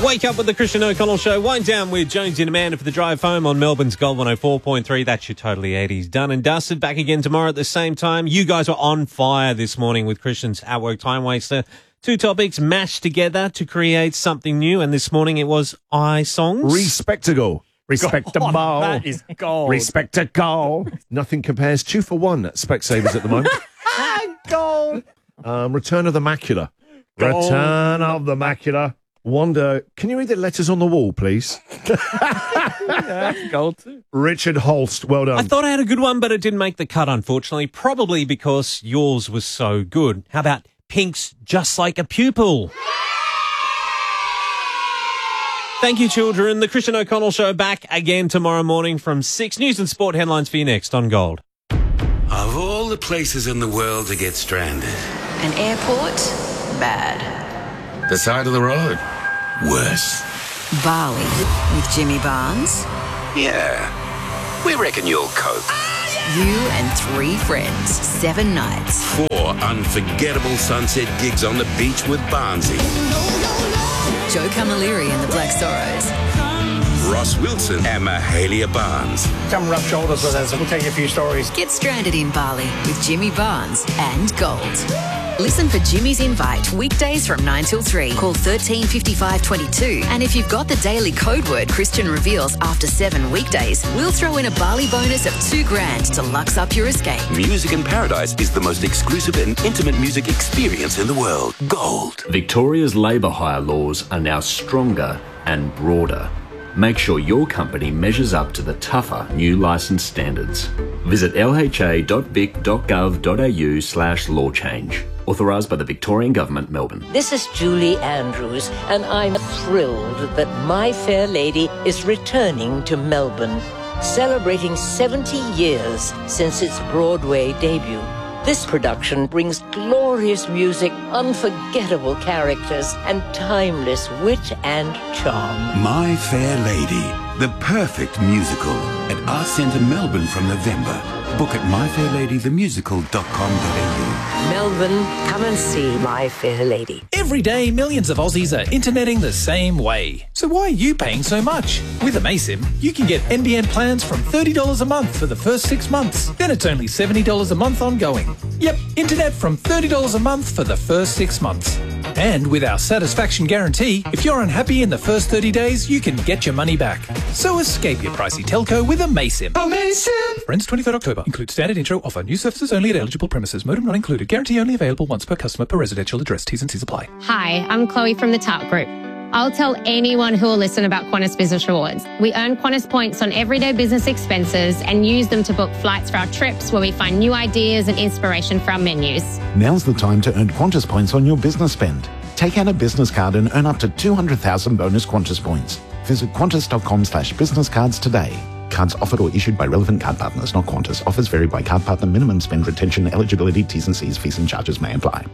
Wake up with the Christian O'Connell Show. Wind down with Jonesy and Amanda for the drive home on Melbourne's Gold 104.3. That's your Totally 80s done and dusted. Back again tomorrow at the same time. You guys were on fire this morning with Christian's At Work Time Waster. Two topics mashed together to create something new. And this morning it was songs. Respectable. Respectable. Oh, that is gold. Respectable. Nothing compares 2 for 1 at Specsavers at the moment. Gold. Return of the Macula. Gold. Return of the Macula. Wonder, can you read the letters on the wall, please? Yeah, gold too. Richard Holst, well done. I thought I had a good one, but it didn't make the cut, unfortunately. Probably because yours was so good. How about Pink's Just Like a Pupil? Thank you, children. The Christian O'Connell Show back again tomorrow morning from 6. News and sport headlines for you next on Gold. Of all the places in the world to get stranded, An airport? Bad. the side of the road, worse. Bali with Jimmy Barnes, Yeah, we reckon you'll cope. you and 3 friends, 7 nights. 4 unforgettable sunset gigs on the beach with Barnsey. Joe Camilleri and the Black Sorrows. Ross Wilson and Mahalia Barnes. Come rub shoulders with us. We'll tell you a few stories. Get stranded in Bali with Jimmy Barnes and Gold. Listen for Jimmy's Invite weekdays from 9 till 3. Call 13 55 22. And if you've got the daily code word Christian reveals after 7 weekdays, we'll throw in a Bali bonus of $2,000 to lux up your escape. Music in Paradise is the most exclusive and intimate music experience in the world. Gold. Victoria's labour hire laws are now stronger and broader. Make sure your company measures up to the tougher new licence standards. Visit lha.vic.gov.au/law change. Authorised by the Victorian Government, Melbourne. This is Julie Andrews, and I'm thrilled that My Fair Lady is returning to Melbourne, celebrating 70 years since its Broadway debut. This production brings glorious music, unforgettable characters, and timeless wit and charm. My Fair Lady, the perfect musical at Arts Centre Melbourne from November. Book at myfairladythemusical.com.au. Melbourne, come and see My Fair Lady. Every day, millions of Aussies are interneting the same way. So why are you paying so much? With Amaysim, you can get NBN plans from $30 a month for the first 6 months. Then it's only $70 a month ongoing. Yep, internet from $30 a month for the first 6 months. And with our satisfaction guarantee, if you're unhappy in the first 30 days, you can get your money back. So escape your pricey telco with Amaysim. Amaysim! Friends, 23rd October. Includes standard intro offer. New services only at eligible premises. Modem not included. Guarantee only available once per customer per residential address. T's and C's apply. Hi, I'm Chloe from the TARP Group. I'll tell anyone who will listen about Qantas Business Rewards. We earn Qantas points on everyday business expenses and use them to book flights for our trips where we find new ideas and inspiration for our menus. Now's the time to earn Qantas points on your business spend. Take out a business card and earn up to 200,000 bonus Qantas points. Visit qantas.com/business cards today. Cards offered or issued by relevant card partners, not Qantas. Offers vary by card partner. Minimum spend, retention, eligibility, T's and C's, fees and charges may apply.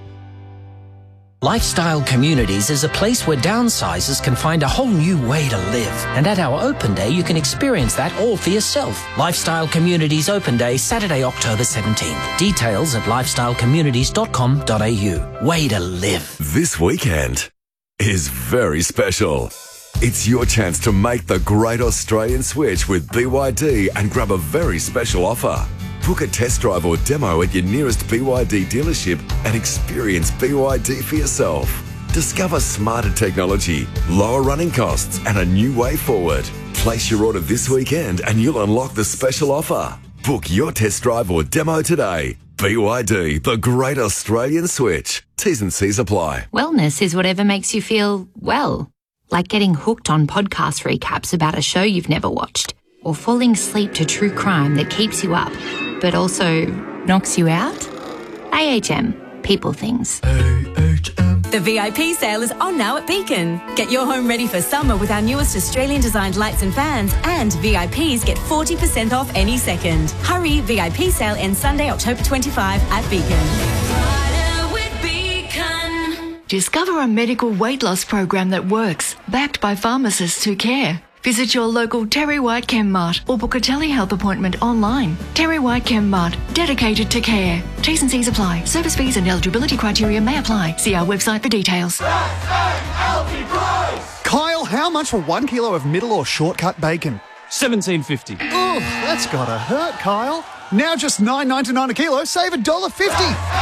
Lifestyle Communities is a place where downsizers can find a whole new way to live. And at our open day, you can experience that all for yourself. Lifestyle Communities Open Day, Saturday, October 17th. Details at lifestylecommunities.com.au. Way to live. This weekend is very special. It's your chance to make the great Australian switch with BYD and grab a very special offer. Book a test drive or demo at your nearest BYD dealership and experience BYD for yourself. Discover smarter technology, lower running costs, and a new way forward. Place your order this weekend and you'll unlock the special offer. Book your test drive or demo today. BYD, the great Australian switch. T's and C's apply. Wellness is whatever makes you feel well. Like getting hooked on podcast recaps about a show you've never watched. Or falling asleep to true crime that keeps you up, but also knocks you out? AHM. People things. The VIP sale is on now at Beacon. Get your home ready for summer with our newest Australian-designed lights and fans, and VIPs get 40% off any second. Hurry, VIP sale ends Sunday, October 25 at Beacon. Discover a medical weight loss program that works, backed by pharmacists who care. Visit your local Terry White Chem Mart or book a telehealth appointment online. Terry White Chem Mart, dedicated to care. T's and C's apply. Service fees and eligibility criteria may apply. See our website for details. Kyle how much for 1 kilo of middle or shortcut bacon? $17.50. Oh, that's gotta hurt, Kyle. Now just $9.99 a kilo, save $1.50.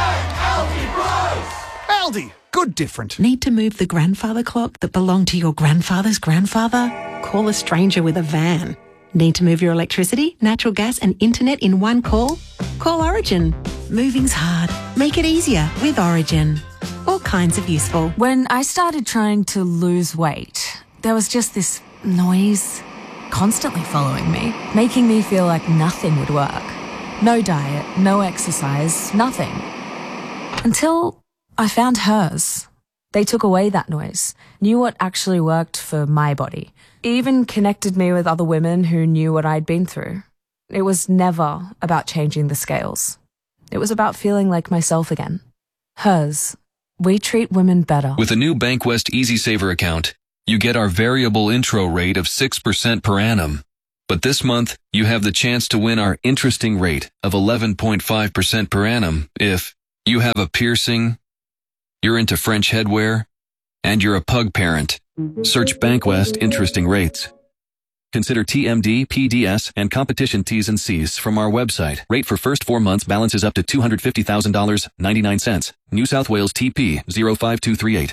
Aldi, good different. Need to move the grandfather clock that belonged to your grandfather's grandfather? Call a stranger with a van. Need to move your electricity, natural gas and internet in one call? Call Origin. Moving's hard. Make it easier with Origin. All kinds of useful. When I started trying to lose weight, there was just this noise constantly following me, making me feel like nothing would work. No diet, no exercise, nothing. Until I found hers. They took away that noise, knew what actually worked for my body, even connected me with other women who knew what I'd been through. It was never about changing the scales. It was about feeling like myself again. Hers. We treat women better. With a new Bankwest Easy Saver account, you get our variable intro rate of 6% per annum. But this month, you have the chance to win our interesting rate of 11.5% per annum if you have a piercing, you're into French headwear, and you're a pug parent. Search Bankwest Interesting Rates. Consider TMD, PDS, and competition T's and C's from our website. Rate for first 4 months balances up to $250,000, 99 cents. New South Wales TP 05238.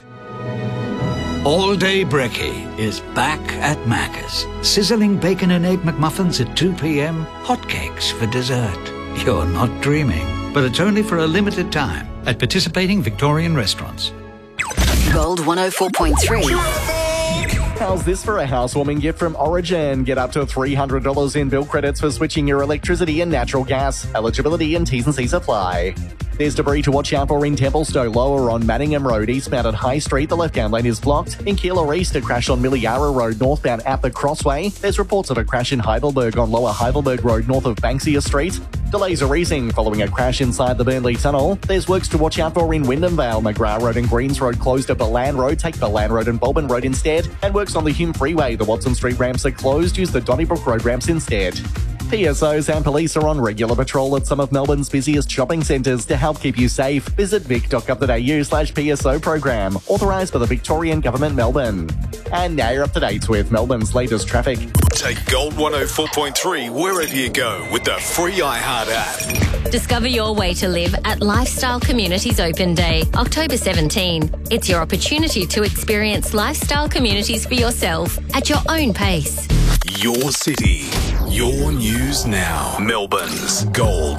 All Day Brekkie is back at Macca's. Sizzling bacon and egg McMuffins at 2 p.m. Hotcakes for dessert. You're not dreaming, but it's only for a limited time at participating Victorian restaurants. Gold 104.3. How's this for a housewarming gift from Origin? Get up to $300 in bill credits for switching your electricity and natural gas. Eligibility and T's and C's apply. There's debris to watch out for in Templestowe Lower on Manningham Road, eastbound at High Street. The left-hand lane is blocked. In Keilor East, a crash on Miliara Road, northbound at the Crossway. There's reports of a crash in Heidelberg on Lower Heidelberg Road, north of Banksia Street. Delays are easing following a crash inside the Burnley Tunnel. There's works to watch out for in Wyndham Vale. McGrath Road and Greens Road closed at Balan Road. Take Balan Road and Bulbin Road instead. And works on the Hume Freeway. The Watson Street ramps are closed. Use the Donnybrook Road ramps instead. PSOs and police are on regular patrol at some of Melbourne's busiest shopping centres to help keep you safe. Visit vic.gov.au/PSO program, authorised by the Victorian Government, Melbourne. And now you're up to date with Melbourne's latest traffic. Take Gold 104.3 wherever you go with the free iHeart app. Discover your way to live at Lifestyle Communities Open Day, October 17. It's your opportunity to experience lifestyle communities for yourself at your own pace. Your city, your news now. Melbourne's Gold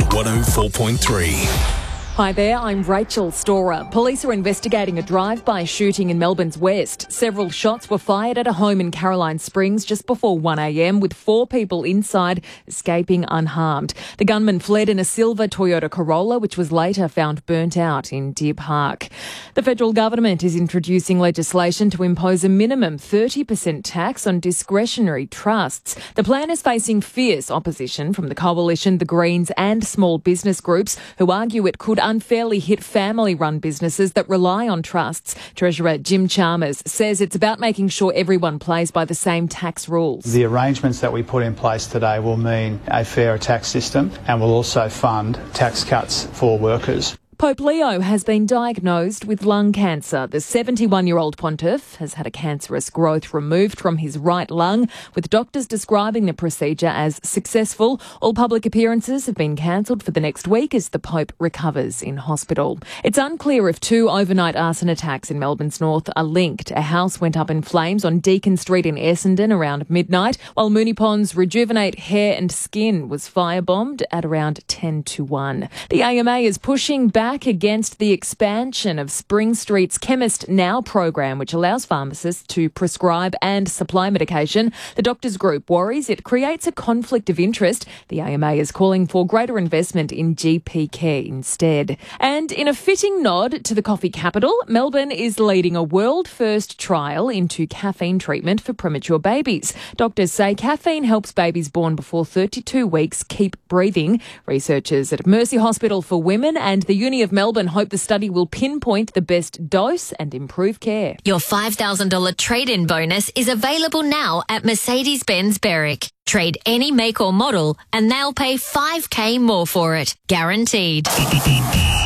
104.3. Hi there, I'm Rachel Storer. Police are investigating a drive-by shooting in Melbourne's West. Several shots were fired at a home in Caroline Springs just before 1 a.m, with 4 people inside escaping unharmed. The gunman fled in a silver Toyota Corolla, which was later found burnt out in Deer Park. The federal government is introducing legislation to impose a minimum 30% tax on discretionary trusts. The plan is facing fierce opposition from the Coalition, the Greens and small business groups, who argue it could unfairly hit family-run businesses that rely on trusts. Treasurer Jim Chalmers says it's about making sure everyone plays by the same tax rules. The arrangements that we put in place today will mean a fairer tax system and will also fund tax cuts for workers. Pope Leo has been diagnosed with lung cancer. The 71-year-old pontiff has had a cancerous growth removed from his right lung, with doctors describing the procedure as successful. All public appearances have been cancelled for the next week as the Pope recovers in hospital. It's unclear if 2 overnight arson attacks in Melbourne's north are linked. A house went up in flames on Deakin Street in Essendon around midnight, while Moonee Ponds Rejuvenate Hair and Skin was firebombed at around 10 to 1. The AMA is pushing back against the expansion of Spring Street's Chemist Now program, which allows pharmacists to prescribe and supply medication. The doctors' group worries it creates a conflict of interest. The AMA is calling for greater investment in GP care instead. And in a fitting nod to the coffee capital, Melbourne is leading a world-first trial into caffeine treatment for premature babies. Doctors say caffeine helps babies born before 32 weeks keep breathing. Researchers at Mercy Hospital for Women and the Uni of Melbourne hope the study will pinpoint the best dose and improve care. Your $5,000 trade-in bonus is available now at Mercedes-Benz Berwick. Trade any make or model and they'll pay $5,000 more for it. Guaranteed.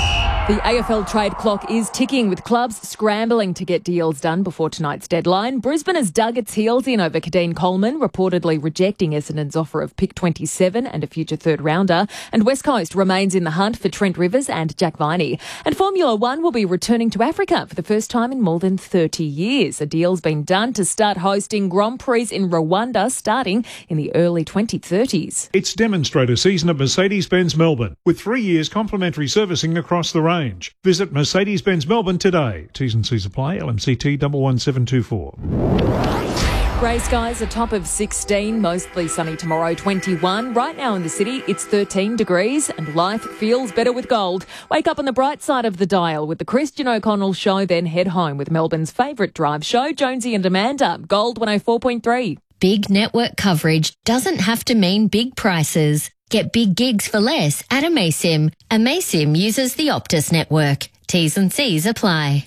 The AFL trade clock is ticking, with clubs scrambling to get deals done before tonight's deadline. Brisbane has dug its heels in over Kadeen Coleman, reportedly rejecting Essendon's offer of pick 27 and a future third rounder. And West Coast remains in the hunt for Trent Rivers and Jack Viney. And Formula One will be returning to Africa for the first time in more than 30 years. A deal's been done to start hosting Grand Prix in Rwanda starting in the early 2030s. It's demonstrator season at Mercedes-Benz Melbourne, with 3 years complimentary servicing across the range. Visit Mercedes-Benz Melbourne today. T's and C's apply. LMCT 11724. Grey skies, a top of 16, mostly sunny tomorrow, 21. Right now in the city, it's 13 degrees and life feels better with gold. Wake up on the bright side of the dial with the Christian O'Connell Show, then head home with Melbourne's favourite drive show, Jonesy and Amanda. Gold 104.3. Big network coverage doesn't have to mean big prices. Get big gigs for less at Amaysim. Amaysim uses the Optus network. T's and C's apply.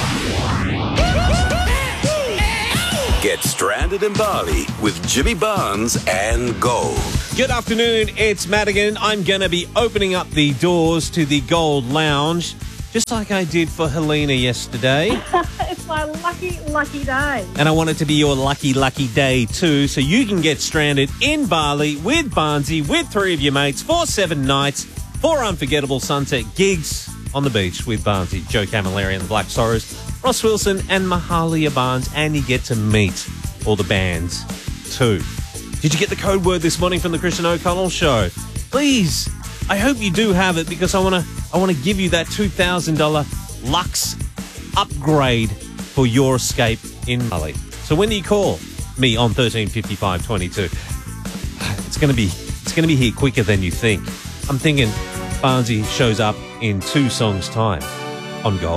Get stranded in Bali with Jimmy Barnes and Gold. Good afternoon, it's Madigan. I'm going to be opening up the doors to the Gold Lounge, just like I did for Helena yesterday. It's my lucky day. And I want it to be your lucky day too, so you can get stranded in Bali with Barnesy, with 3 of your mates, for 7 nights, 4 unforgettable sunset gigs on the beach with Barnesy, Joe Camilleri and the Black Sorrows, Ross Wilson and Mahalia Barnes, and you get to meet all the bands too. Did you get the code word this morning from the Christian O'Connell Show? Please, I hope you do have it, because I want to give you that $2,000 Lux upgrade for your escape in Bali. So when do you call me on 135522? It's going to be here quicker than you think. I'm thinking Barnesy shows up in 2 songs' time on Gold.